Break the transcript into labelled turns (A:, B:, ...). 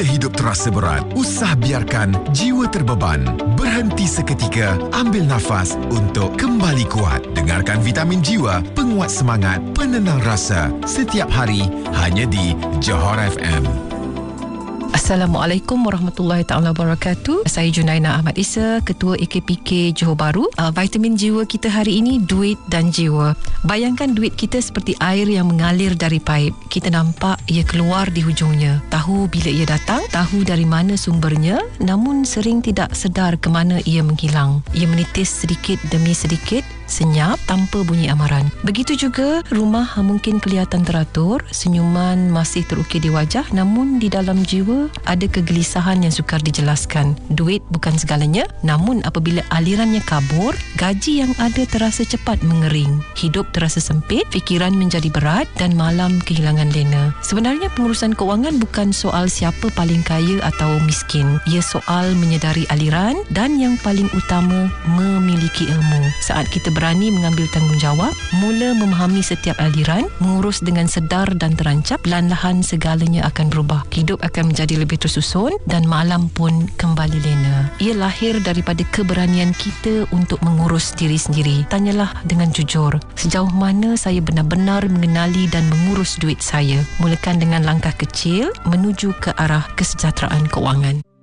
A: hidup terasa berat, usah biarkan jiwa terbeban. Berhenti seketika, ambil nafas untuk kembali kuat. Dengarkan Vitamin Jiwa, penguat semangat, penenang rasa. Setiap hari, hanya di Johor FM.
B: Assalamualaikum warahmatullahi taala wabarakatuh. Saya Junaina Ahmad Isa, Ketua AKPK Johor Bahru. Vitamin jiwa kita hari ini, duit dan jiwa. Bayangkan duit kita seperti air yang mengalir dari paip. Kita nampak ia keluar di hujungnya. Tahu bila ia datang, tahu dari mana sumbernya, namun sering tidak sedar ke mana ia menghilang. Ia menitis sedikit demi sedikit, senyap tanpa bunyi amaran. Begitu juga rumah mungkin kelihatan teratur, senyuman masih terukir di wajah, namun di dalam jiwa ada kegelisahan yang sukar dijelaskan. Duit bukan segalanya, namun apabila alirannya kabur, gaji yang ada terasa cepat mengering. Hidup terasa sempit, fikiran menjadi berat dan malam kehilangan lena. Sebenarnya pengurusan kewangan bukan soal siapa paling kaya atau miskin. Ia soal menyedari aliran dan yang paling utama, memiliki ilmu. Saat kita berani mengambil tanggungjawab, mula memahami setiap aliran, mengurus dengan sedar dan terancap, perlahan-lahan segalanya akan berubah. Hidup akan menjadi lebih tersusun dan malam pun kembali lena. Ia lahir daripada keberanian kita untuk mengurus diri sendiri. Tanyalah dengan jujur, sejauh mana saya benar-benar mengenali dan mengurus duit saya. Mulakan dengan langkah kecil menuju ke arah kesejahteraan kewangan.